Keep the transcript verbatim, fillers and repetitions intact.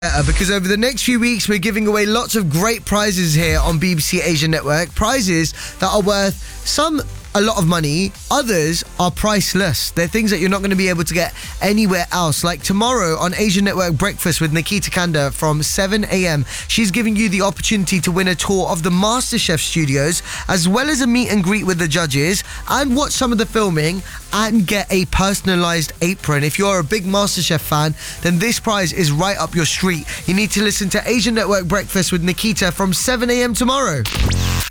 Uh, because over the next few weeks we're giving away lots of great prizes here on B B C Asia Network. Prizes that are worth some a lot of money, others are priceless. They're things that you're not going to be able to get anywhere else. Like tomorrow on Asia Network Breakfast with Nikita Kanda from seven a.m. She's giving you the opportunity to win a tour of the MasterChef studios, as well as a meet and greet with the judges, and watch some of the filming and get a personalised apron. If you're a big MasterChef fan, then this prize is right up your street. You need to listen to Asia Network Breakfast with Nikita from seven a.m. tomorrow.